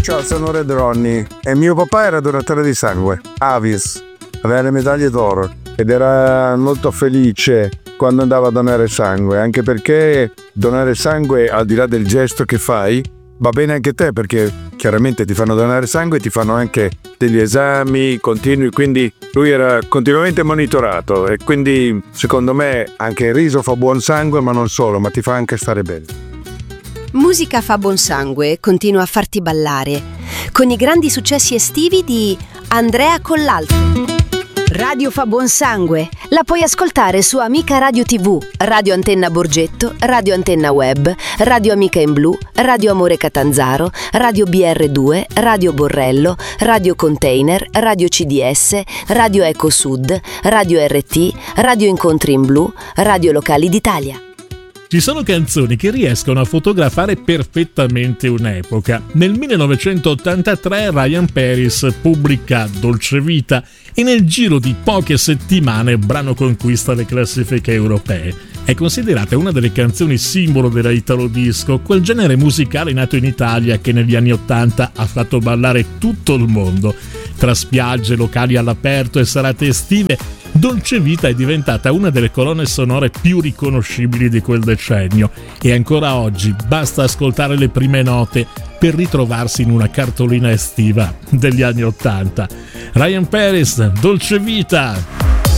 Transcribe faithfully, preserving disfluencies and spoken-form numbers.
Ciao, sono Red Ronnie e mio papà era donatore di sangue, Avis, aveva le medaglie d'oro ed era molto felice quando andava a donare sangue, anche perché donare sangue, al di là del gesto che fai, va bene anche te, perché chiaramente ti fanno donare sangue e ti fanno anche degli esami continui, quindi lui era continuamente monitorato e quindi secondo me anche il riso fa buon sangue, ma non solo, ma ti fa anche stare bene. Musica fa buon sangue continua a farti ballare con i grandi successi estivi di Andrea Collalto. Radio fa buon sangue la puoi ascoltare su Amica Radio tivù, Radio Antenna Borgetto, Radio Antenna Web, Radio Amica in Blu, Radio Amore Catanzaro, Radio B R due, Radio Borrello, Radio Container, Radio C D S, Radio Eco Sud, Radio R T, Radio Incontri in Blu, Radio Locali d'Italia. Ci sono canzoni che riescono a fotografare perfettamente un'epoca. Nel millenovecentottantatré Ryan Paris pubblica Dolce Vita e nel giro di poche settimane il brano conquista le classifiche europee. È considerata una delle canzoni simbolo della Italo Disco, quel genere musicale nato in Italia che negli anni Ottanta ha fatto ballare tutto il mondo. Tra spiagge, locali all'aperto e serate estive, Dolce Vita è diventata una delle colonne sonore più riconoscibili di quel decennio e ancora oggi basta ascoltare le prime note per ritrovarsi in una cartolina estiva degli anni Ottanta. Ryan Paris, Dolce Vita.